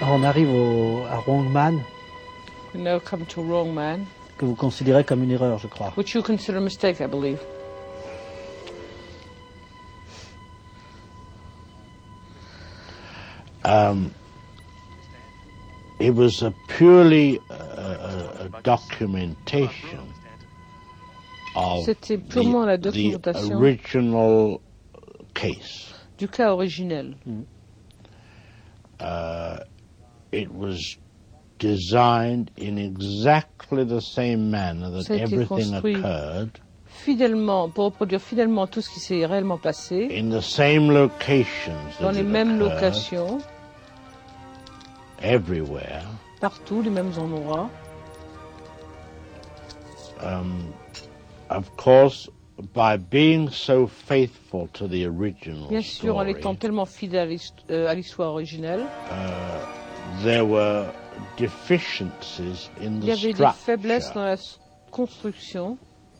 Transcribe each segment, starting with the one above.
On arrive à Wrong Man, We now come to Wrong Man, que vous considérez comme une erreur, je crois. which you consider a mistake, I believe. It was a purely a documentation of C'était purement la the documentation original case. du cas originel. It was designed in exactly the same manner that Ça a été everything construit occurred, fidèlement, pour reproduire fidèlement tout ce qui s'est réellement passé, in the same locations dans that les it mêmes occurred, locations, everywhere. partout, les mêmes endroits. Of course, by being so faithful to the original Bien sûr, en story, étant tellement fidèle à l'histoire originelle, there were deficiencies in il y the avait des faiblesses structure. dans la construction.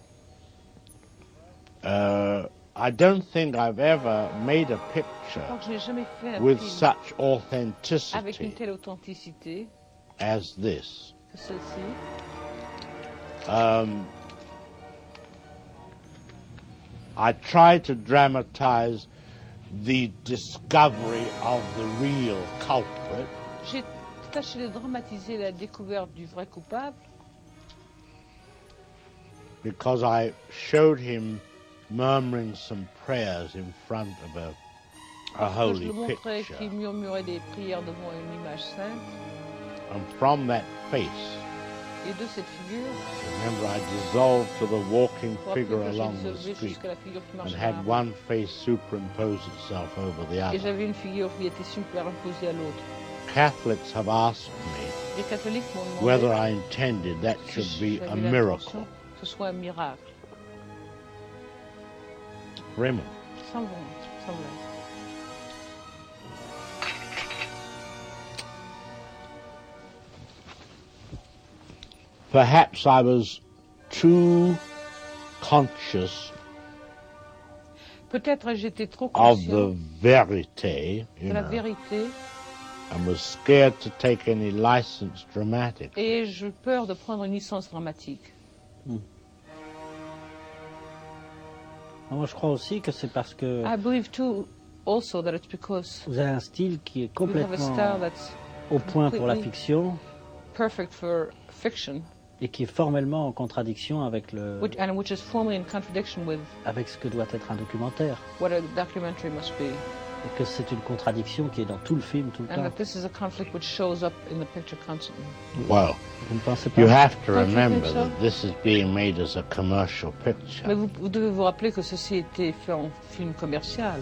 I don't think I've ever made a Je picture crois que je n'ai jamais fait un with film such avec une authenticity telle authenticité as this. que celle-ci. I try to dramatize the discovery of the real culprit, J'ai tâché de dramatiser la découverte du vrai coupable because I showed him murmuring some prayers in front of a parce que je holy le montrais picture. qu'il murmurait des prières devant une image sainte. And from that face, Et de cette figure, remember I dissolved to the walking pour rappeler figure que j'ai along the dissolvé street jusqu'à la figure qui and marchait dans had la rue. one face superimpose itself over the Et other. j'avais une figure qui était superimposée à l'autre. Catholics have asked me Les catholiques m'ont demandé whether I intended that si should be a j'avais miracle. l'intention que ce soit un miracle. Vraiment. Sans blague. Perhaps I was too conscious Peut-être j'étais trop of the conscient verite, de you la know, vérité and was scared to take any license dramatic. et j'ai peur de prendre une licence dramatique. Moi, je crois aussi que c'est parce que I believe too also that it's because vous avez un style qui est you have a complètement style that's au point pour la completely fiction perfect for fiction, et qui est formellement en contradiction avec which is formally in contradiction with avec ce que doit être un documentaire. what a documentary must be, Et que c'est une contradiction qui est dans tout le film, tout le and temps. that this is a conflict which shows up in the picture constantly. Well, Vous ne pensez pas? you have to Don't you remember think so? that this is being made as a commercial picture. Mais vous devez vous rappeler que ceci a été fait en film commercial.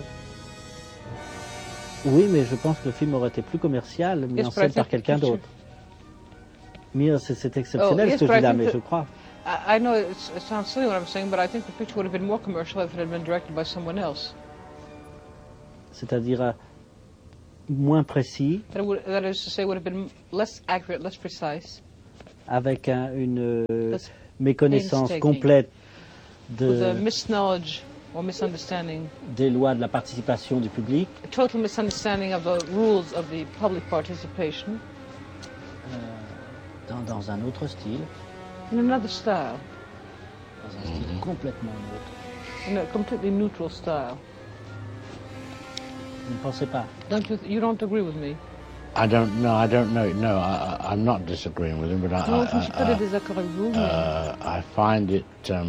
Oui, mais je pense que le film aurait été plus commercial, mis Yes, en but I scène think par the quelqu'un picture- d'autre. C'est exceptionnel Oh, yes, ce que but je I dis là, think mais that- je crois. I know it sounds silly what I'm saying, but I think the picture would have been more commercial if it had been directed by someone else. C'est-à-dire moins précis, That is to say, would have been less accurate, less precise, avec une less méconnaissance painstaking, complète with a de, misknowledge or misunderstanding, des lois de la participation du public, a total misunderstanding of the rules of the public participation dans un autre style, in another style, dans un style complètement autre. in a completely neutral style. Vous ne pensez pas? You don't agree with me? I don't know. No, I'm not disagreeing with him, but Non, je ne suis pas désaccord avec vous, mais I find it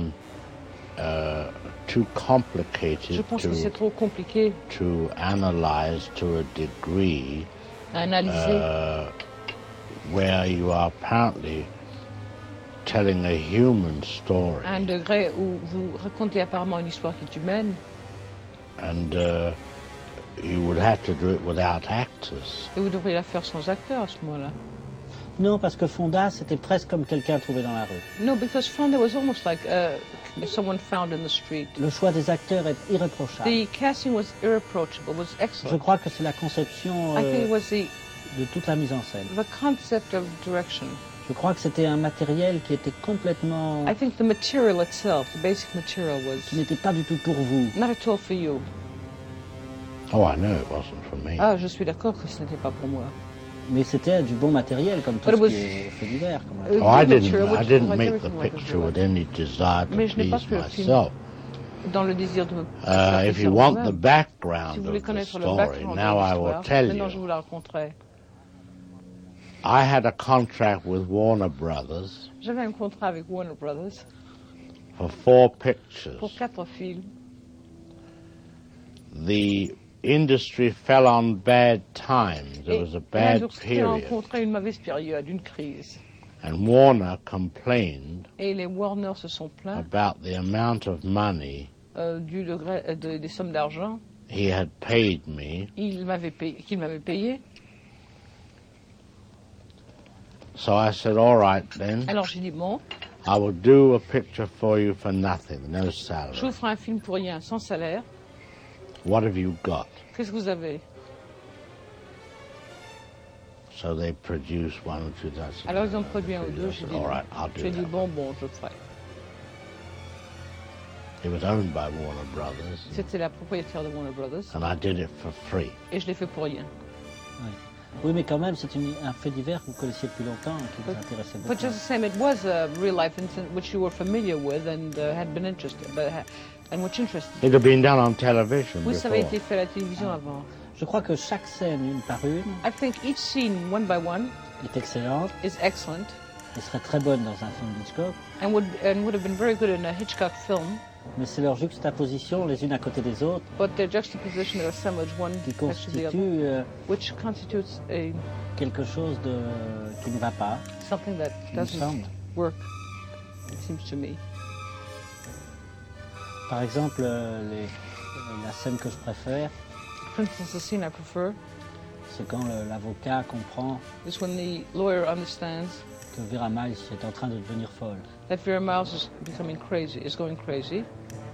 too je complicated pense que c'est trop compliqué to analyze to a degree à analyser. where you are apparently telling a human story, À un degré où vous racontez apparemment une histoire qui est humaine, and you would have to do it without actors. et vous devriez la faire sans acteur à ce moment-là. Non, parce que Fonda, c'était presque comme quelqu'un trouvé dans la rue. No, because Fonda was almost like someone found in the street. Le choix des acteurs est irréprochable. The casting was irreproachable, was Je excellent. crois que c'est la conception I think it was de toute la mise en scène. the concept of direction. Je crois que c'était un matériel qui était complètement... I think the material itself, the basic material, qui was n'était pas du tout pour vous. not at all for you. Oh, I know it wasn't for me. Ah, je suis d'accord que ce n'était pas pour moi. Mais c'était du bon matériel, comme tout But it ce was- qui est fait divers. Comme on a dit. Oh, I good didn't. material, I which didn't like make the everything like picture this. with any desire to Mais je n'ai pas please fait le film. myself. Dans le désir de me If satisfaire you want moi-même. the background Si vous voulez of the connaître le story, background now I de will l'histoire, tell maintenant je you. vous la raconterai. I had a contract with Warner Brothers J'avais un contrat avec Warner Brothers for 4 pictures. pour 4 films. The industry fell on bad times. There was a bad l'industrie a period. rencontré une mauvaise période, une crise. And Warner complained Et les Warner se sont plaints about the amount of money du degré, des sommes d'argent he had paid me. qu'il m'avait payé. So I said, all right then, Alors j'ai dit, bon, I will do a picture for you for nothing, no je salary. vous ferai un film pour rien, sans salaire. What have you got? Qu'est-ce que vous avez? So they produced 1 or 2. That's Alors ils ont produit un ou deux, I j'ai said, dit, all right, I'll do j'ai dit that. bon, je ferai. It was owned by Warner Brothers, C'était la propriétaire de Warner Brothers and I did it for free. et je l'ai fait pour rien. Oui, mais quand même, c'est un fait divers que vous connaissiez depuis longtemps et qui vous intéressait But beaucoup. just the same, it was a real life incident which you were familiar with and had been interested, and which interested you. It had been done on television Oui, ça before. avait été fait à la télévision avant. Je crois que chaque scène, une par une, I think each scene, one by one, est excellente is excellent et serait très bonne dans un film d'Hitchcock, and would have been very good in a Hitchcock film, mais c'est leur juxtaposition les unes à côté des autres but their juxtaposition of assemblage one qui next to the other, constitue which constitutes quelque chose qui ne va pas, something that il me doesn't semble. work, it seems to me. Par exemple, la scène que je préfère, For instance, the scene I prefer c'est quand l'avocat comprend is when the lawyer understands que Vera Miles est en train de devenir folle. that Vera Miles is becoming crazy, is going crazy.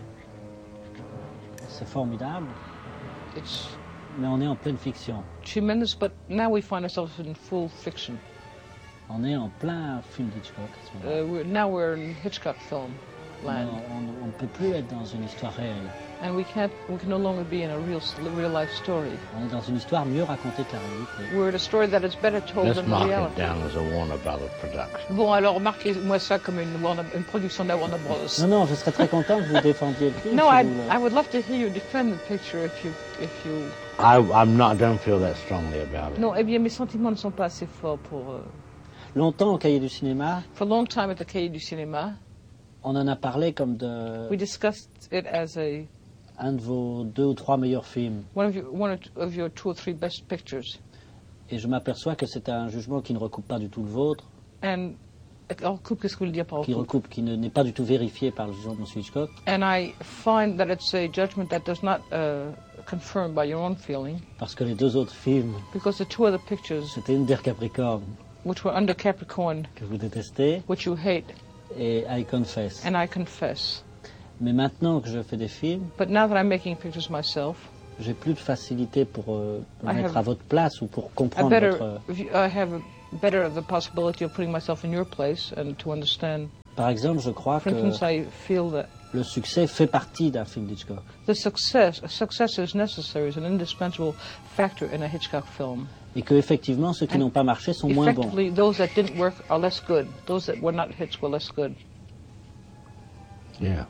C'est formidable, It's mais on est en pleine fiction. tremendous, but now we find ourselves in full fiction. On est en plein film d'Hitchcock à ce moment-là. Now we're in Hitchcock film land, On ne peut plus être dans une histoire réelle. and we can no longer be in a real life story. On est dans une histoire mieux racontée que la réalité. We're in a story that is better told Let's than the mark it reality. down as a Warner Brothers production. Bon, alors marquez-moi ça comme une production de la Warner Bros. Non, non, je serais très content que vous défendiez le film. No, si I vous would love to hear you defend the picture if you. I don't feel that strongly about it. Non, eh bien, mes sentiments ne sont pas assez forts pour. Longtemps au Cahier du cinéma, For a long time at the Cahiers du Cinéma, on en a parlé comme we discussed it as un de vos 2 ou 3 meilleurs films. one of your 2 or 3 best pictures. Et je m'aperçois que c'est un jugement qui ne recoupe pas du tout le vôtre, And recoupe, qu'est-ce que vous voulez dire par recoupe? qui n'est pas du tout vérifié par le jugement de M. Hitchcock. And I find that it's a judgment that does not confirm by your own feeling, Parce que les 2 autres films, because the 2 other pictures, c'était Under Capricorn, which were under Capricorn, que vous détestez, which you hate, et I Confess. and I confess. Mais maintenant que je fais des films, But now that I'm making pictures myself, j'ai plus de facilité pour me I mettre have- à votre place ou pour I comprendre votre... have better the possibility of putting myself in your place and to understand. Par exemple, je crois For que instance, I feel that le succès fait partie d'un film d'Hitchcock. the success is necessary, is an indispensable factor in a Hitchcock film. Et que effectivement, ceux qui And n'ont pas marché sont moins bons. Effectively, those that didn't work are less good. Those that were not hits were less good. Yeah.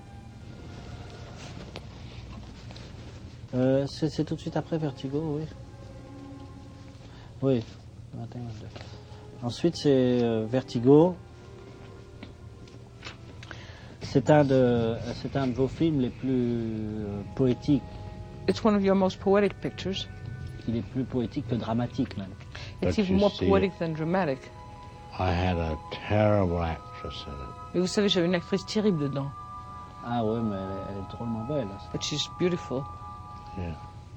C'est tout de suite après Vertigo, oui. Oui. 21, 22. Ensuite, c'est Vertigo. C'est un de vos films les plus poétiques. It's one of your most poetic pictures. Il est plus poétique que dramatique, même. It's But even you more see, poetic than dramatic. I had a terrible actress in it. Mais vous savez, j'avais une actrice terrible dedans. Ah ouais, mais elle est drôlement belle. But she's beautiful. Yeah.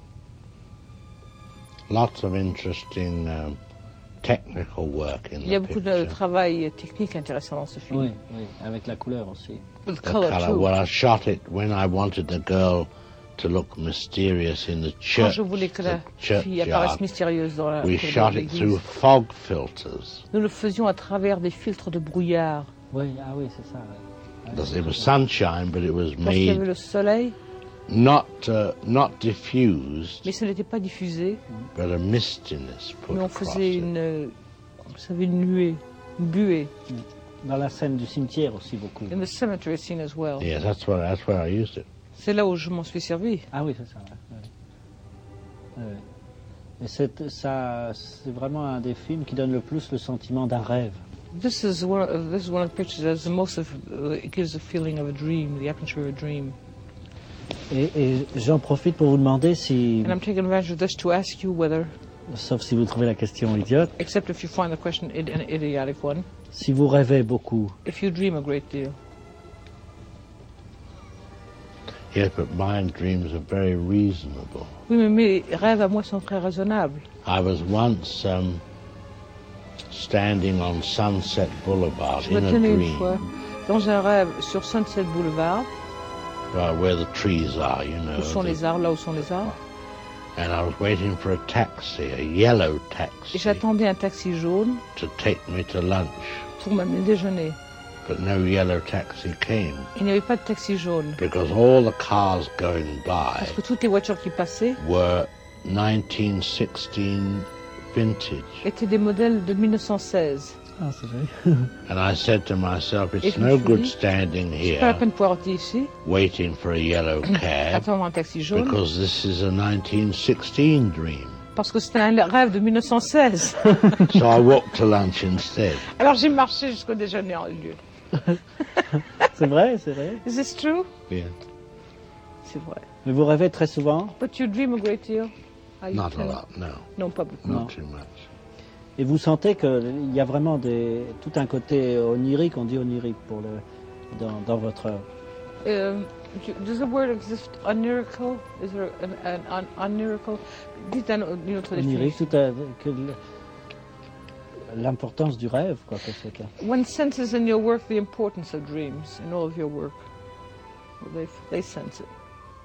Lots of interesting technical work in Il y a the beaucoup de picture. travail technique intéressant dans ce film. Oui, oui, avec la couleur aussi. With The color, colour. too. Well, I shot it when I wanted the girl to look mysterious in the Quand church. je voulais que la the fille apparaisse churchyard. mystérieuse dans la We cour shot de it through l'église, fog filters. nous le faisions à travers des filtres de brouillard. Oui, ah oui, c'est ça. Ouais. It was sunshine, but it was Parce qu'il y avait made le soleil, not diffused, mais ça n'était pas diffusé, but a mistiness put mais on across faisait it. vous savez, une nuée, une buée. Dans la scène du cimetière aussi beaucoup. In the cemetery scene as well. Yeah, that's where I used it. C'est là où je m'en suis servi. Ah oui, c'est ça. Ouais. Ouais. Et c'est vraiment un des films qui donne le plus le sentiment d'un rêve. This is one of the pictures that has the most of, it gives the feeling of a dream, the atmosphere of a dream. Et j'en profite pour vous demander si, And I'm taking advantage of this to ask you whether, sauf si vous trouvez la question idiote, except if you find the question an idiotic one, si vous rêvez beaucoup, if you dream a great deal. Yes, but my dreams are very reasonable. Oui, mais mes rêves à moi sont très raisonnables. I was once standing on Sunset Boulevard Je me in a tenais une dream, fois dans un rêve sur Sunset Boulevard, where the trees are, you know. où sont les arbres, là où sont les arbres, And I was waiting for a taxi, a yellow et taxi, j'attendais un taxi jaune to take me to lunch. pour m'amener déjeuner. But no yellow taxi came Il n'y avait pas de taxi jaune, because all the cars going by parce que toutes les voitures qui passaient were 1916 vintage. étaient des modèles de 1916. ah, c'est vrai. And I said to myself, Et it's je me no suis good dit, standing C'est pas la here peine de pouvoir rester ici, waiting for a yellow cab attendre un taxi jaune, because this is a 1916 dream. parce que c'était un rêve de 1916. So I walked to lunch instead. Alors j'ai marché jusqu'au déjeuner en lieu. C'est vrai, c'est vrai. Is this true? Yeah. C'est vrai. Mais vous rêvez très souvent But you dream a great deal? Are you Not a telling- lot, no. Non, pas beaucoup. Non. Not too much. et vous sentez qu'il y a vraiment tout un côté onirique, on dit onirique dans votre œuvre. Does the word exist, onirical? Is there an onirical? Dites une autre Onirique, définition. l'importance du rêve, quoi que c'est. One senses in your work the importance of dreams, in all of your work. Well, they sense it.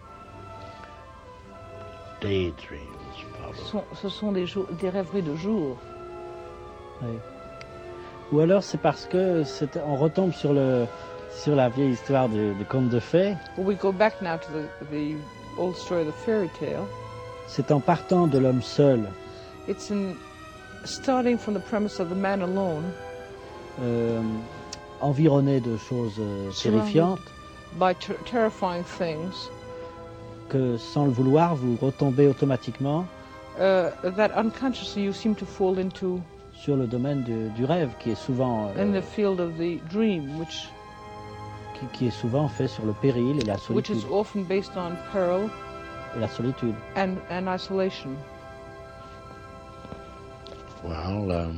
Daydreams, probably. Ce sont des rêveries de jour. Oui. Ou alors c'est parce que on retombe sur la vieille histoire du conte de fées. Well, we go back now to the old story of the fairy tale. C'est en partant de l'homme seul, It's in starting from the premise of the man alone, environné de choses terrifiantes, by terrifying things, que sans le vouloir, vous retombez automatiquement that unconsciously you seem to fall into sur le domaine du rêve, qui est souvent in the field of the dream, qui est souvent fait sur le péril et la which solitude. is often based on peril Et la solitude. and isolation. Well,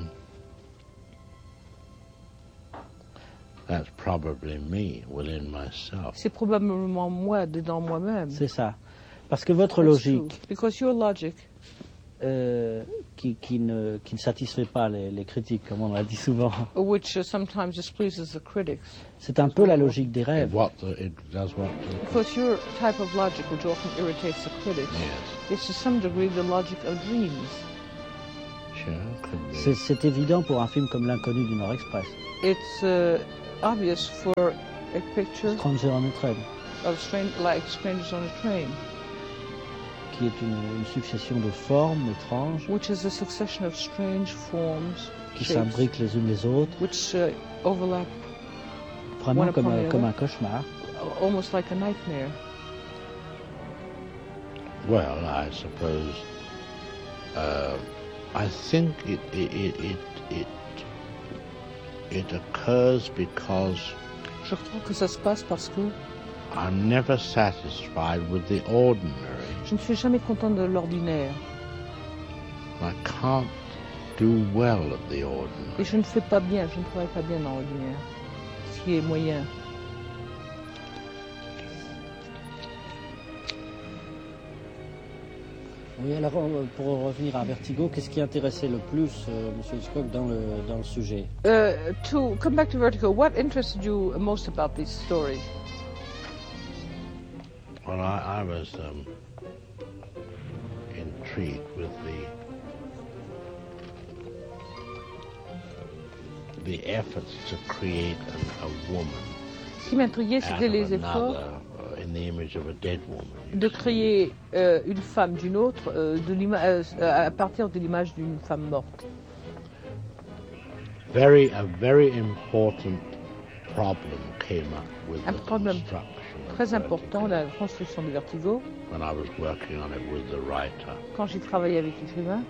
that's probably me within myself. C'est probablement moi dedans moi-même. C'est ça. Parce que votre That's true. logique, Because your logic, qui ne satisfait pas les critiques, comme on l'a dit souvent, which sometimes displeases the critics, c'est un peu la logique des It rêves. it does what? because your type of logic, which often irritates the critics, Yes, is to some degree the logic of dreams. sure, could be. C'est évident pour un film comme L'Inconnu du Nord Express, It's obvious for a picture Stranger on a Train, of like Strangers on a Train, qui est une succession de formes étranges which is a succession of strange forms, qui shapes, s'imbriquent les unes les autres, which overlap vraiment One upon the comme other. un cauchemar. almost like a nightmare. Well, I suppose. I think it occurs because Je crois que ça se passe parce que I'm never satisfied with the ordinary. je ne suis jamais content de l'ordinaire I can't do well at the ordinary. et je ne fais pas bien, je ne travaille pas bien dans l'ordinaire, ce qui est moyen. Oui, alors pour revenir à Vertigo, qu'est-ce qui intéressait le plus M. Hitchcock dans le sujet? To come back to Vertigo, what interested you most about this story? Well, I was intrigued with the efforts to create a woman Ce qui m'intriguait, out c'était of les efforts another, in in the image of a dead woman. de créer une femme d'une autre à partir de l'image d'une femme morte. A very important problem came up with Un the problème construction of très Vertigo important, la construction de Vertigo, when I was working on it with the writer. quand j'ai travaillé avec l'écrivain.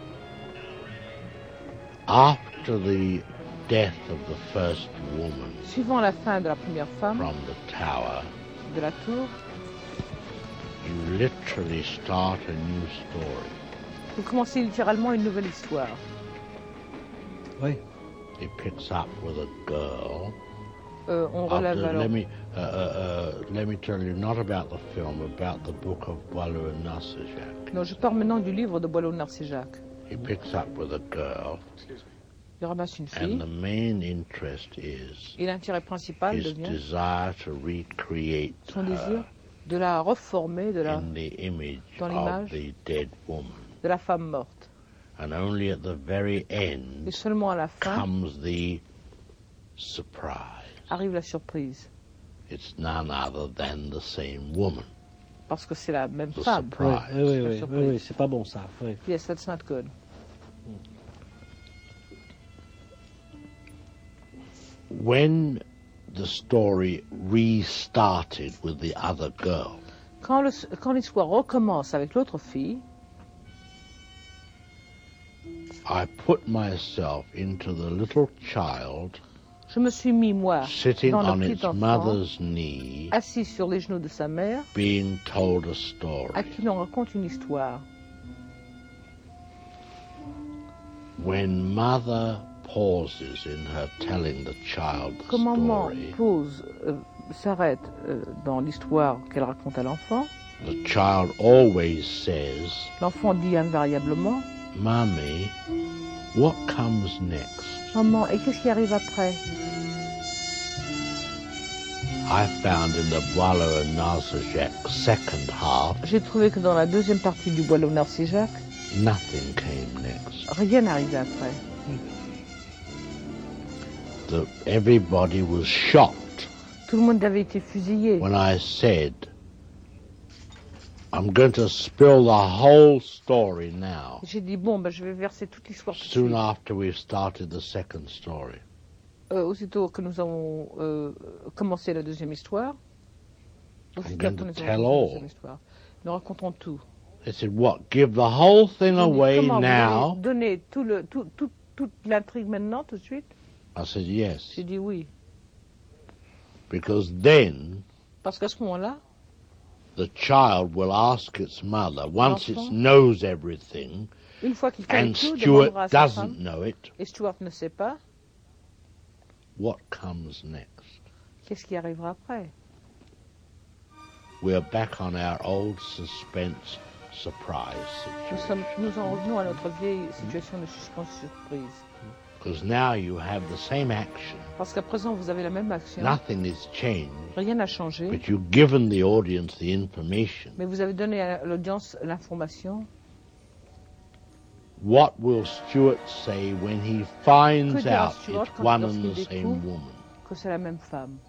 After the death of the first woman Suivant la fin de la première femme from the tower, de la tour, you literally start a new story. vous commencez littéralement une nouvelle histoire. Oui. It picks up with a girl. On relève alors. Let me tell you, not about the film, about the book of Boileau and Narcejac. Non, je parle maintenant du livre de Boileau-Narcejac. He picks up with a girl, Il ramasse une and fille the main interest is et l'intérêt principal his devient desire to recreate son désir de la reformer in the image dans of l'image the dead woman. de la femme morte. And only at the very Et end seulement à la fin comes the surprise. arrive la surprise, It's none other than the same woman. parce que c'est la même The femme. Oui, surprise. oui, oui, La oui, surprise. oui, c'est pas bon ça. Oui. Yes, that's not good. When the story restarted with the other girl, Quand l'histoire recommence avec l'autre fille, I put myself into the little child je me suis mis, moi, sitting dans le on its petit enfant, mother's knee, assis sur les genoux de sa mère, being told a à story. qui l'on raconte une histoire. When mother pauses in her telling the child the Quand maman story, pause, s'arrête dans l'histoire qu'elle raconte à l'enfant, the child always says, l'enfant dit invariablement Mummy, what comes next? « Maman, et qu'est-ce qui arrive après ?» I found in the Boileau and Narcejac second half, J'ai trouvé que dans la deuxième partie du Boileau-Narcejac, nothing came next. rien n'arrivait après. Everybody was shocked Tout le monde avait été fusillé. when I said, I'm going to spill the whole story now, J'ai dit, bon, ben, je vais verser toute l'histoire tout de soon suite. after we've started the second story. Aussitôt que nous avons commencé la deuxième histoire, going après to nous avons tell commencé la all. deuxième histoire, nous racontons tout. They said, what, give the whole thing J'ai dit, away comment, vous now? allez donner toute l'intrigue maintenant, tout de suite? I said, yes, J'ai dit oui. because then Parce qu'à ce moment-là, the child will ask its mother, once it L'enfant. knows everything, une fois qu'il connaît and tout, Stuart demandera à sa doesn't femme, know it, et Stuart ne sait pas, what comes next? qu'est-ce qui arrivera après? We're back on our old suspense surprise situation. Nous en revenons à notre vieille situation de suspense-surprise. Because now you have the same action. Parce qu'à présent, vous avez la même action. Nothing is changed, Rien n'a changé. but you've given the audience the information. Mais vous avez donné à l'audience l'information. What will Stuart say when he Que finds dira out Stuart it's quand one lorsqu'il and the same découvre woman? que c'est la même femme?